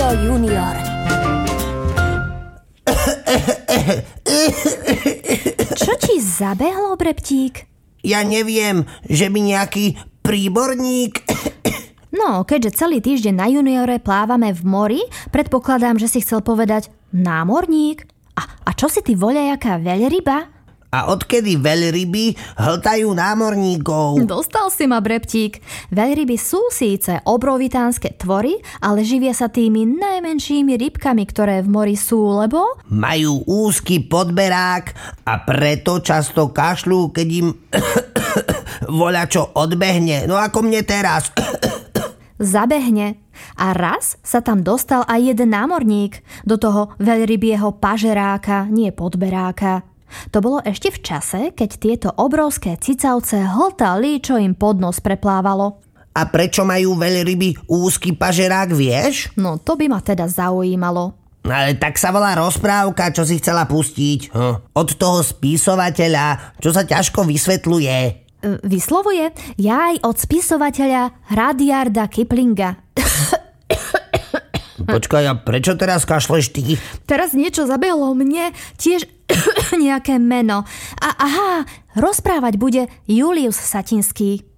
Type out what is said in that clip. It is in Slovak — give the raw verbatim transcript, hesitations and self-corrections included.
junior. Čo ti zabehlo, Breptík? Ja neviem, že by nejaký príborník... No, keďže celý týždeň na juniore plávame v mori, predpokladám, že si chcel povedať námorník. A, a čo si ty voľajaká veľryba? A odkedy veľryby hltajú námorníkov? Dostal si ma, Breptík. Veľryby sú síce obrovitánske tvory, ale živia sa tými najmenšími rybkami, ktoré v mori sú, lebo... Majú úzky podberák a preto často kašľú, keď im voľačo odbehne. No ako mne teraz. Zabehne. A raz sa tam dostal aj jeden námorník do toho veľrybieho pažeráka, nie podberáka. To bolo ešte v čase, keď tieto obrovské cicavce hltali, čo im pod nos preplávalo. A prečo majú veľryby úzky pažerák, vieš? No to by ma teda zaujímalo. Ale tak sa volá rozprávka, čo si chcela pustiť. Hm. Od toho spisovateľa, čo sa ťažko vysvetľuje. Vyslovuje? Ja aj od spisovateľa Rudyarda Kiplinga. Počkaj, a prečo teraz kašleš ty? Teraz niečo zabehlo mne, tiež nejaké meno. A aha, rozprávať bude Julius Satinský.